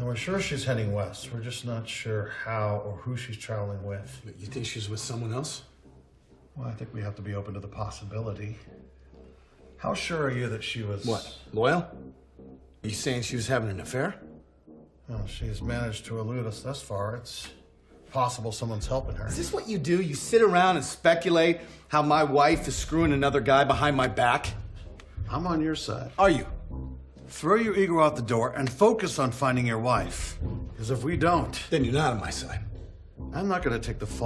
And we're sure she's heading west. We're just not sure how or who she's traveling with. But you think she's with someone else? Well, I think we have to be open to the possibility. How sure are you that she was... What, loyal? Are you saying she was having an affair? Well, she's managed to elude us thus far. It's possible someone's helping her. Is this what you do? You sit around and speculate how my wife is screwing another guy behind my back? I'm on your side. Are you? Throw your ego out the door and focus on finding your wife. Because if we don't... Then you're not on my side. I'm not going to take the fall.